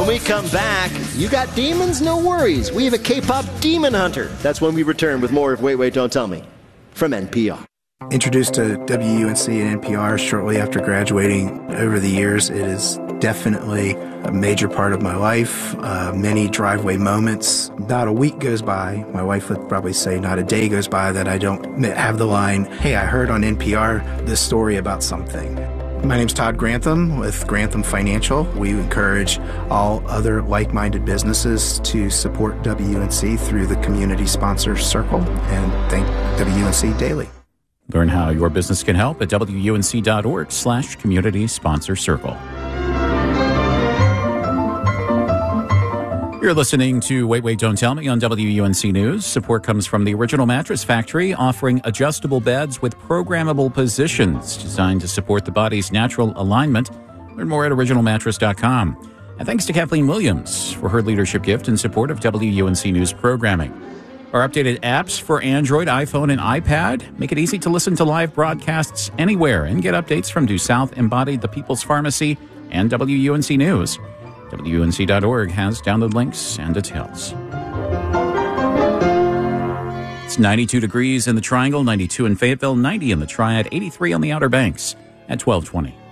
When we come back, you got demons? No worries. We have a K-pop demon hunter. That's when we return with more of Wait, Wait, Don't Tell Me from NPR. Introduced to WUNC and NPR shortly after graduating. Over the years, it is definitely a major part of my life. Many driveway moments. Not a week goes by, my wife would probably say not a day goes by, that I don't have the line, "Hey, I heard on NPR this story about something." My name's Todd Grantham with Grantham Financial. We encourage all other like-minded businesses to support WUNC through the Community Sponsor Circle, and thank WUNC daily. Learn how your business can help at WUNC.org/community sponsor circle. You're listening to Wait, Wait, Don't Tell Me on WUNC News. Support comes from the Original Mattress Factory, offering adjustable beds with programmable positions designed to support the body's natural alignment. Learn more at originalmattress.com. And thanks to Kathleen Williams for her leadership gift in support of WUNC News programming. Our updated apps for Android, iPhone, and iPad make it easy to listen to live broadcasts anywhere and get updates from Due South, Embodied, The People's Pharmacy, and WUNC News. WUNC.org has download links and details. It's 92 degrees in the Triangle, 92 in Fayetteville, 90 in the Triad, 83 on the Outer Banks at 12:20.